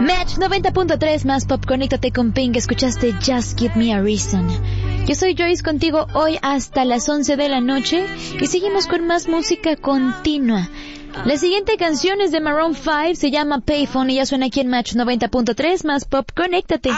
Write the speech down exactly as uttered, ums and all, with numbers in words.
Match noventa punto tres más Pop, conéctate con Pink. Escuchaste Just Give Me a Reason. Yo soy Joyce, contigo hoy hasta las once de la noche y seguimos con más música continua. La siguiente canción es de Maroon five, se llama Payphone y ya suena aquí en Match noventa punto tres más Pop, conéctate.